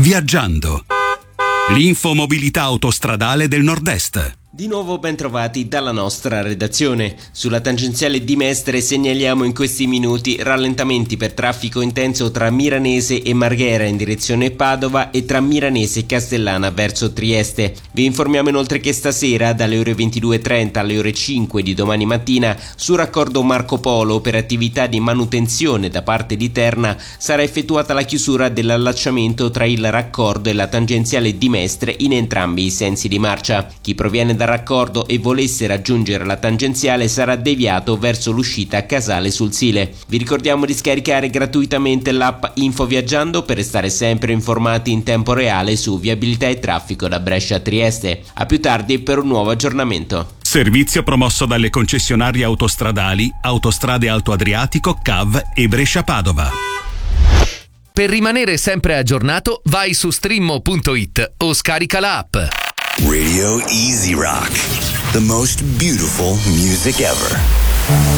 Viaggiando. L'infomobilità autostradale del Nord-Est. Di nuovo ben trovati dalla nostra redazione. Sulla tangenziale di Mestre segnaliamo in questi minuti rallentamenti per traffico intenso tra Miranese e Marghera in direzione Padova e tra Miranese e Castellana verso Trieste. Vi informiamo inoltre che stasera dalle ore 22:30 alle ore 5 di domani mattina su raccordo Marco Polo per attività di manutenzione da parte di Terna sarà effettuata la chiusura dell'allacciamento tra il raccordo e la tangenziale di Mestre in entrambi i sensi di marcia. Chi proviene dal raccordo e volesse raggiungere la tangenziale sarà deviato verso l'uscita a Casale sul Sile. Vi ricordiamo di scaricare gratuitamente l'app Info Viaggiando per restare sempre informati in tempo reale su viabilità e traffico da Brescia a Trieste. A più tardi per un nuovo aggiornamento. Servizio promosso dalle concessionarie autostradali Autostrade Alto Adriatico, CAV e Brescia Padova. Per rimanere sempre aggiornato, vai su streamo.it o scarica la app. Radio Easy Rock, the most beautiful music ever.